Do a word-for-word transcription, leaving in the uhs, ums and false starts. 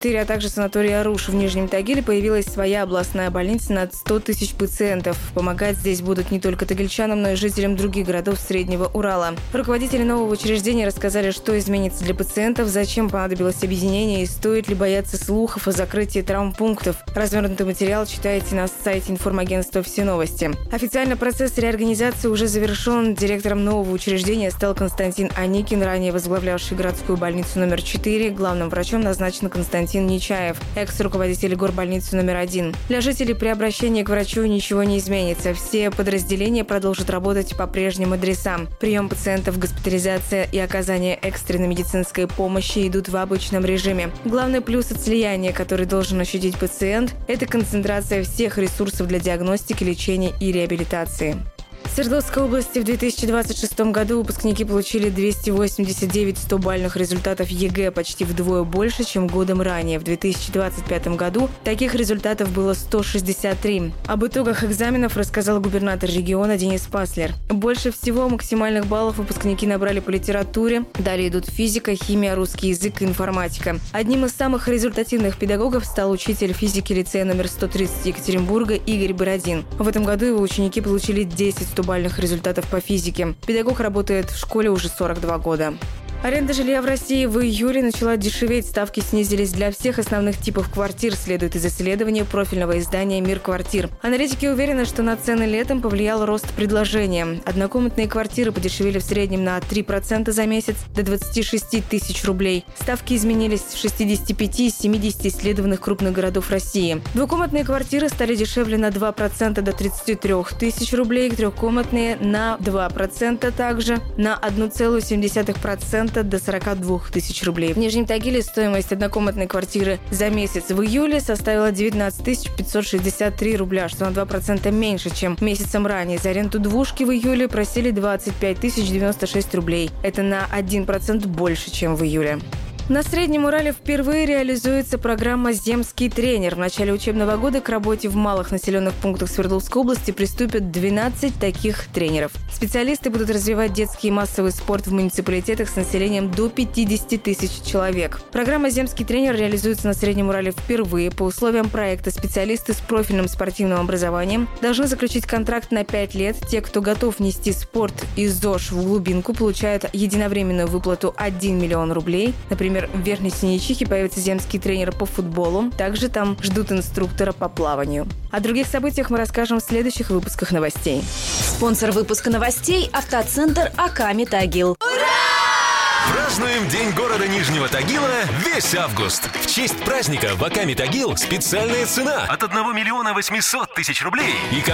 а также санаторий Аруш в Нижнем Тагиле появилась своя областная больница на сто тысяч пациентов. Помогать здесь будут не только тагильчанам, но и жителям других городов Среднего Урала. Руководители нового учреждения рассказали, что изменится для пациентов, зачем понадобилось объединение и стоит ли бояться слухов о закрытии травмпунктов. Развернутый материал читайте на сайте информагентства «Все новости». Официально процесс реорганизации уже завершен. Директором нового учреждения стал Константин Аникин, ранее возглавлявший городскую больницу номер четыре. Главным врачом назначен Константин Нечаев, экс-руководитель горбольницы номер один. Для жителей при обращении к врачу ничего не изменится. Все подразделения продолжат работать по прежним адресам. Прием пациентов, госпитализация и оказание экстренной медицинской помощи идут в обычном режиме. Главный плюс от слияния, который должен ощутить пациент, это концентрация всех ресурсов для диагностики, лечения и реабилитации. В Свердловской области в две тысячи двадцать шестом году выпускники получили двести восемьдесят девять стобалльных результатов ЕГЭ, почти вдвое больше, чем годом ранее. В две тысячи двадцать пятом году таких результатов было сто шестьдесят три. Об итогах экзаменов рассказал губернатор региона Денис Паслер. Больше всего максимальных баллов выпускники набрали по литературе. Далее идут физика, химия, русский язык и информатика. Одним из самых результативных педагогов стал учитель физики лицея номер сто тридцать Екатеринбурга Игорь Бородин. В этом году его ученики получили десять стобалльных результатов по физике. Педагог работает в школе уже сорок два года. Аренда жилья в России в июле начала дешеветь. Ставки снизились для всех основных типов квартир, следует из исследования профильного издания «Мир квартир». Аналитики уверены, что на цены летом повлиял рост предложения. Однокомнатные квартиры подешевели в среднем на три процента за месяц до двадцати шести тысяч рублей. Ставки изменились в шестидесяти пяти из семидесяти исследованных крупных городов России. Двухкомнатные квартиры стали дешевле на два процента до тридцати трёх тысяч рублей, трехкомнатные на два процента, также на одна целая семь десятых процента до сорока двух тысяч рублей. В Нижнем Тагиле стоимость однокомнатной квартиры за месяц в июле составила девятнадцать тысяч пятьсот шестьдесят три рубля, что на два процента меньше, чем месяцем ранее. За аренду двушки в июле просили двадцать пять тысяч девяносто шесть рублей. Это на один процент больше, чем в июле. На Среднем Урале впервые реализуется программа «Земский тренер». В начале учебного года к работе в малых населенных пунктах Свердловской области приступят двенадцать таких тренеров. Специалисты будут развивать детский и массовый спорт в муниципалитетах с населением до пятидесяти тысяч человек. Программа «Земский тренер» реализуется на Среднем Урале впервые. По условиям проекта специалисты с профильным спортивным образованием должны заключить контракт на пять лет. Те, кто готов нести спорт и ЗОЖ в глубинку, получают единовременную выплату один миллион рублей. Например, в Верхней Синечихе появится земский тренер по футболу. Также там ждут инструктора по плаванию. О других событиях мы расскажем в следующих выпусках новостей. Спонсор выпуска новостей – автоцентр «Аками Тагил». Празднуем День города Нижнего Тагила весь август. В честь праздника в Аками Тагил специальная цена от одного миллиона восьмисот тысяч рублей. И